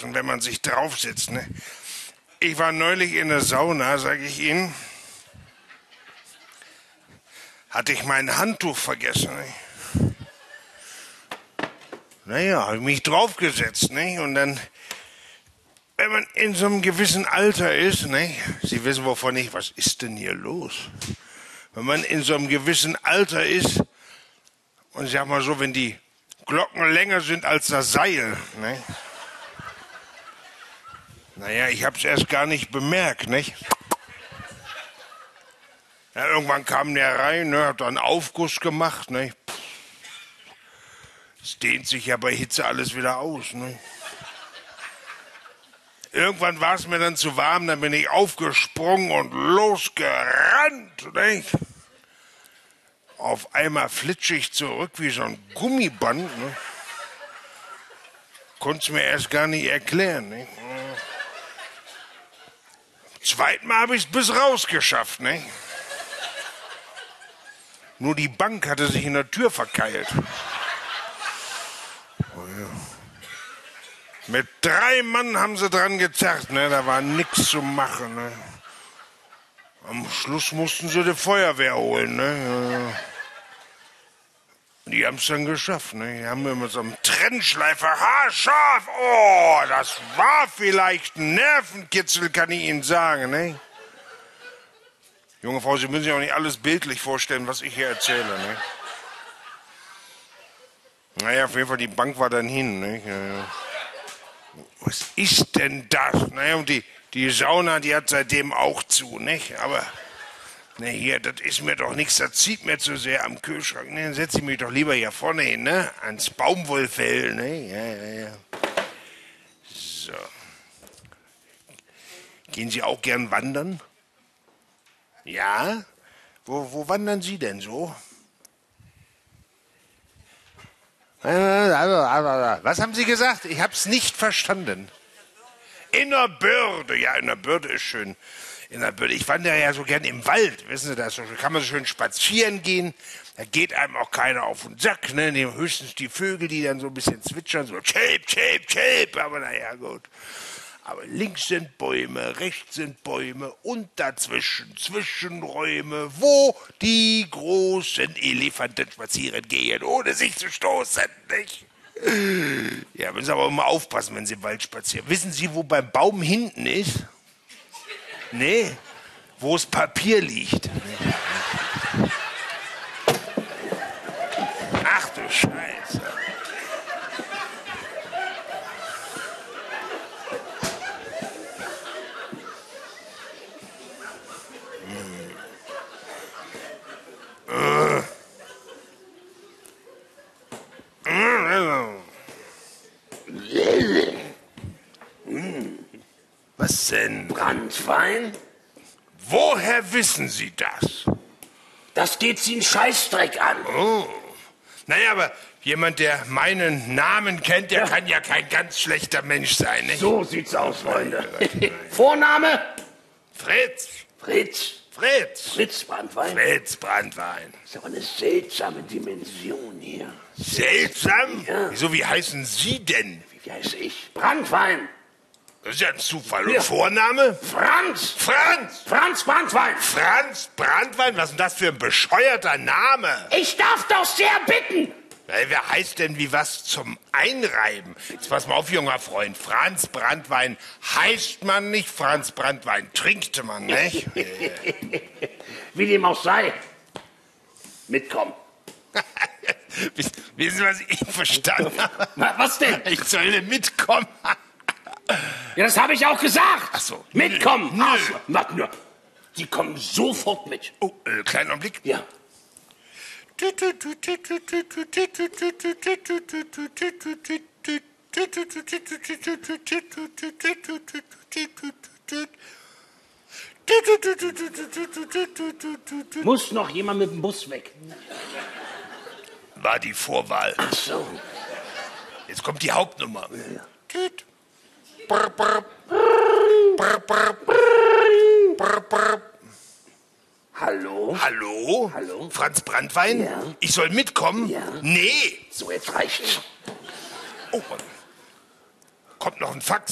vergessen, wenn man sich draufsetzt, ne? Ich war neulich in der Sauna, sag ich Ihnen. Hatte ich mein Handtuch vergessen, ne? Naja, habe ich mich draufgesetzt, ne? Und dann, wenn man in so einem gewissen Alter ist, ne? Sie wissen wovon ich, was ist denn hier los? Wenn man in so einem gewissen Alter ist, und ich sag mal so, wenn die Glocken länger sind als das Seil, ne? Naja, ich hab's erst gar nicht bemerkt, nicht? Ja, irgendwann kam der rein, ne, hat dann Aufguss gemacht, ne? Es dehnt sich ja bei Hitze alles wieder aus, ne? Irgendwann war es mir dann zu warm, dann bin ich aufgesprungen und losgerannt, nicht? Auf einmal flitsche ich zurück wie so ein Gummiband, ne? Konnte es mir erst gar nicht erklären, nicht? Zweiten Mal habe ich es bis raus geschafft, ne? Nur die Bank hatte sich in der Tür verkeilt. Oh ja. Mit 3 Mann haben sie dran gezerrt, ne? Da war nichts zu machen, ne? Am Schluss mussten sie die Feuerwehr holen, ne? Die haben es dann geschafft, ne? Die haben mir mit so einem Trennschleifer haarscharf. Oh, das war vielleicht ein Nervenkitzel, kann ich Ihnen sagen, ne? Junge Frau, Sie müssen sich auch nicht alles bildlich vorstellen, was ich hier erzähle, ne? Naja, auf jeden Fall, die Bank war dann hin, ne? Ja. Was ist denn das? Naja, und die Sauna, die hat seitdem auch zu, nicht? Aber, ne, hier, das ist mir doch nichts, das zieht mir zu sehr am Kühlschrank. Ne, dann setze ich mich doch lieber hier vorne hin, ne? Ans Baumwollfell, ne? Ja. So. Gehen Sie auch gern wandern? Ja? Wo wandern Sie denn so? Was haben Sie gesagt? Ich habe es nicht verstanden. In der Börde. Ja, in der Börde ist schön. In der Börde. Ich wandere ja so gern im Wald. Wissen Sie, da kann man so schön spazieren gehen. Da geht einem auch keiner auf den Sack. Ne? Höchstens die Vögel, die dann so ein bisschen zwitschern. So chirp, chirp, chirp. Aber naja, gut. Aber links sind Bäume, rechts sind Bäume und dazwischen Zwischenräume, wo die großen Elefanten spazieren gehen, ohne sich zu stoßen, nicht? Ja, müssen Sie aber immer aufpassen, wenn Sie im Wald spazieren. Wissen Sie, wo beim Baum hinten ist? Nee, wo das Papier liegt. Ach du Scheiße. Was denn? Branntwein? Woher wissen Sie das? Das geht Sie einen Scheißdreck an. Oh. Naja, aber jemand, der meinen Namen kennt, der kann ja kein ganz schlechter Mensch sein, nicht? So sieht's aus, Freunde. Vorname? Fritz. Fritz. Fritz. Fritz Branntwein. Fritz Branntwein. Das ist aber eine seltsame Dimension hier. Seltsam? Ja. Wieso, wie heißen Sie denn? Wie heiße ich? Branntwein. Das ist ja ein Zufall. Ja. Und Vorname? Franz. Franz. Franz Branntwein. Franz Branntwein? Was ist denn das für ein bescheuerter Name? Ich darf doch sehr bitten. Wer heißt denn wie was zum Einreiben? Jetzt pass mal auf, junger Freund. Franz Branntwein heißt man nicht, Franz Branntwein trinkt man, nicht? Wie dem auch sei. Mitkommen. Wissen Sie, was ich verstanden habe? Was denn? Ich soll mitkommen. Ja, das habe ich auch gesagt. Ach so. Mitkommen. Nö. Ach so. Warte nur. Sie kommen sofort mit. Oh, kleinen Augenblick. Ja. Muss noch jemand mit dem Bus weg? War die Vorwahl. Ach so. Jetzt kommt die Hauptnummer. Ja. Tüt. Brr, brr. Brr, brr. Brr, brr. Hallo? Hallo? Hallo? Franz Branntwein? Ja. Ich soll mitkommen? Ja. Nee. So, jetzt reicht's. Oh, kommt noch ein Fax.